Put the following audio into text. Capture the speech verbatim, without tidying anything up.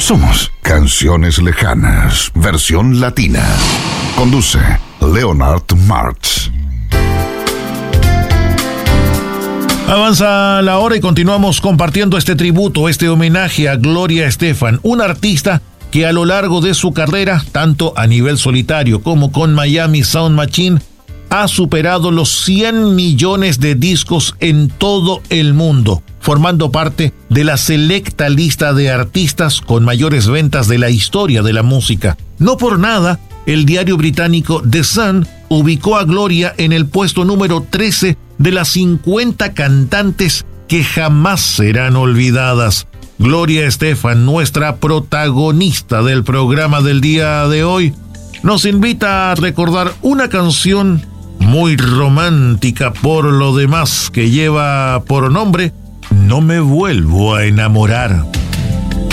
Somos Canciones Lejanas, versión latina. Conduce Leonard Martz. Avanza la hora y continuamos compartiendo este tributo, este homenaje a Gloria Estefan, una artista que a lo largo de su carrera, tanto a nivel solitario como con Miami Sound Machine, ha superado los cien millones de discos en todo el mundo, formando parte de la selecta lista de artistas con mayores ventas de la historia de la música. No por nada, el diario británico The Sun ubicó a Gloria en el puesto número trece de las cincuenta cantantes que jamás serán olvidadas. Gloria Estefan, nuestra protagonista del programa del día de hoy, nos invita a recordar una canción muy romántica por lo demás que lleva por nombre No me vuelvo a enamorar.